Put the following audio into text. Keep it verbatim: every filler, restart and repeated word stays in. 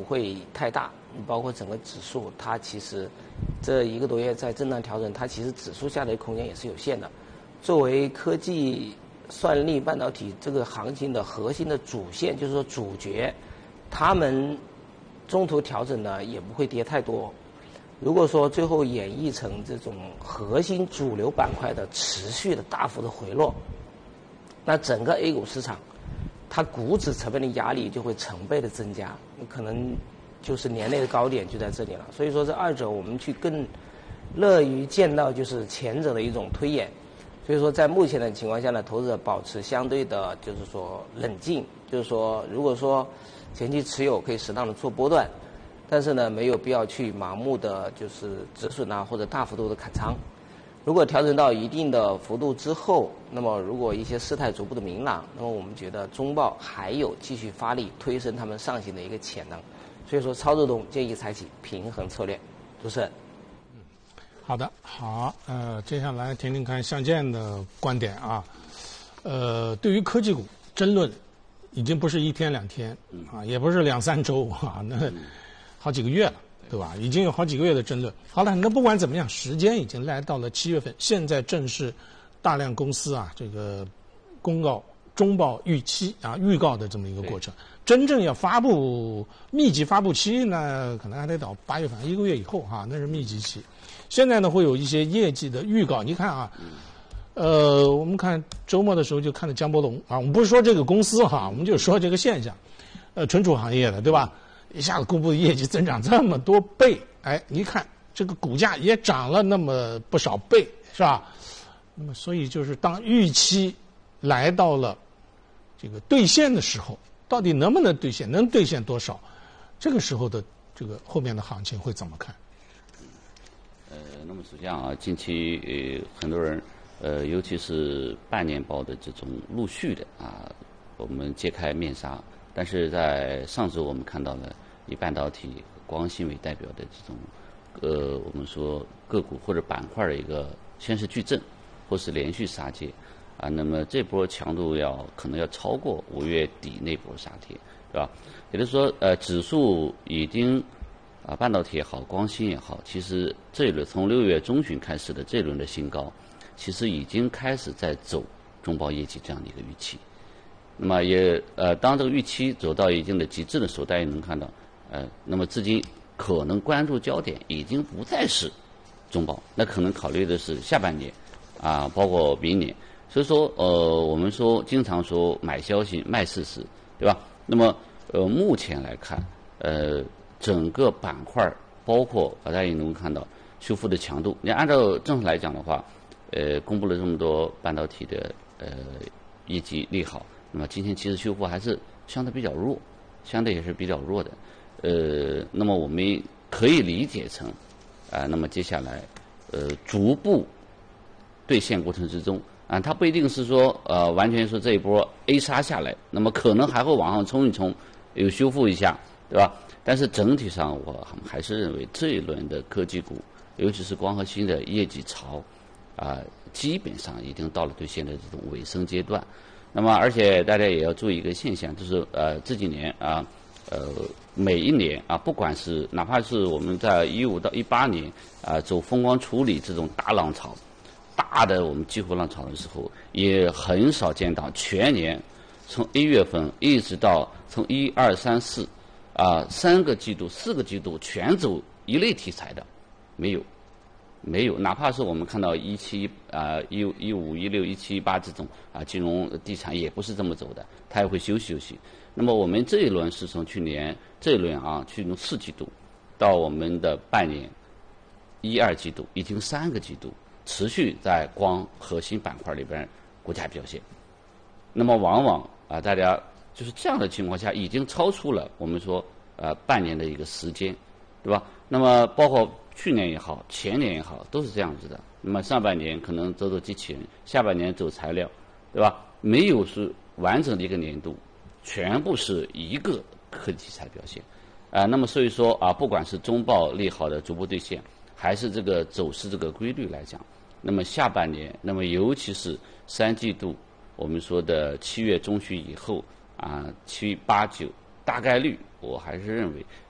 会太大。包括整个指数，它其实这一个多月在震荡调整，它其实指数下跌空间也是有限的。作为科技算力半导体这个行情的核心的主线，就是说主角，他们中途调整呢也不会跌太多。如果说最后演绎成这种核心主流板块的持续的大幅的回落，那整个 A 股市场它股指成本的压力就会成倍的增加，可能就是年内的高点就在这里了。所以说这二者我们去更乐于见到就是前者的一种推演。所以说在目前的情况下呢，投资者保持相对的就是说冷静，就是说如果说前期持有可以适当的做波段，但是呢没有必要去盲目的就是止损啊或者大幅度的砍仓。如果调整到一定的幅度之后，那么如果一些事态逐步的明朗，那么我们觉得中报还有继续发力推升他们上行的一个潜能。所以说操作中建议采取平衡策略。主持人。 嗯，好的，好，呃，接下来听听看向建的观点啊。呃，对于科技股争论，已经不是一天两天啊，也不是两三周啊，那好几个月了，对吧？已经有好几个月的争论。好了，那不管怎么样，时间已经来到了七月份，现在正是大量公司啊这个公告中报预期啊预告的这么一个过程。真正要发布密集发布期呢，可能还得到八月份一个月以后哈、啊，那是密集期。现在呢会有一些业绩的预告，你看啊，呃，我们看周末的时候就看到江波龙啊，我们不是说这个公司哈、啊，我们就说这个现象，呃，存储行业的对吧？一下子公布的业绩增长这么多倍，哎，你看这个股价也涨了那么不少倍，是吧？那么所以就是当预期来到了这个兑现的时候。到底能不能兑现？能兑现多少？这个时候的这个后面的行情会怎么看？ 呃，那么实际上啊，近期呃很多人呃，尤其是半年报的这种陆续的啊，我们揭开面纱。但是在上周我们看到了以半导体、光芯为代表的这种呃，我们说个股或者板块的一个先是巨震，或是连续杀跌。啊，那么这波强度要可能要超过五月底那波杀跌，对吧？也就是说，呃，指数已经啊，半导体也好，光芯也好，其实这一轮从六月中旬开始的这一轮的新高，其实已经开始在走中报业绩这样的一个预期。那么也呃，当这个预期走到一定的极致的时候，大家也能看到，呃，那么资金可能关注焦点已经不再是中报，那可能考虑的是下半年啊，包括明年。所以说，呃，我们说经常说买消息卖事实，对吧？那么，呃，目前来看，呃，整个板块包括大家也能看到修复的强度。你按照正常来讲的话，呃，公布了这么多半导体的呃业绩利好，那么今天其实修复还是相对比较弱，相对也是比较弱的。呃，那么我们可以理解成，啊、呃，那么接下来，呃，逐步兑现过程之中。啊，它不一定是说呃完全说这一波 A 杀下来，那么可能还会往上冲一冲，有修复一下，对吧？但是整体上我还是认为这一轮的科技股，尤其是光和芯的业绩潮，啊、呃，基本上已经到了兑现的这种尾声阶段。那么而且大家也要注意一个现象，就是呃这几年啊，呃每一年啊，不管是哪怕是我们在一五到一八年啊走风光处理这种大浪潮。大的我们激活浪潮的时候，也很少见到全年从一月份一直到从一二三四啊三个季度、四个季度全走一类题材的，没有，没有。哪怕是我们看到一七啊一一五一六一七一八这种啊金融地产也不是这么走的，它也会休息休息。那么我们这一轮是从去年这一轮啊，去年四季度到我们的半年一二季度，已经三个季度。持续在光核心板块里边股价表现，那么往往啊，大家就是这样的情况下，已经超出了我们说呃半年的一个时间，对吧？那么包括去年也好，前年也好，都是这样子的。那么上半年可能走走机器人，下半年走材料，对吧？没有是完整的一个年度，全部是一个科技题材表现，啊、呃，那么所以说啊，不管是中报利好的逐步兑现。还是这个走势这个规律来讲，那么下半年，那么尤其是三季度，我们说的七月中旬以后啊，七八九大概率，我还是认为